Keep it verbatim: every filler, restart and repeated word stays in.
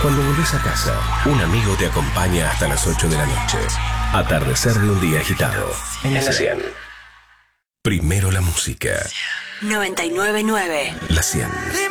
Cuando volvés a casa, un amigo te acompaña hasta las ocho de la noche. Atardecer de un día agitado. En la cien. Primero la música. noventa y nueve punto nueve. La cien.